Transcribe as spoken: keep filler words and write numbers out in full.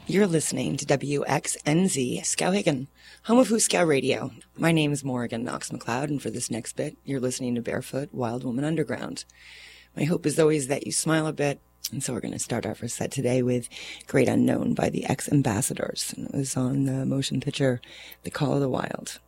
You're listening to W X N Z Skowhegan, home of Hooskow Radio. My name is Morrigan Knox McLeod, and for this next bit, you're listening to Barefoot Wild Woman Underground. My hope is always that you smile a bit, and so we're going to start our first set today with Great Unknown by the X Ambassadors. And it was on the motion picture The Call of the Wild.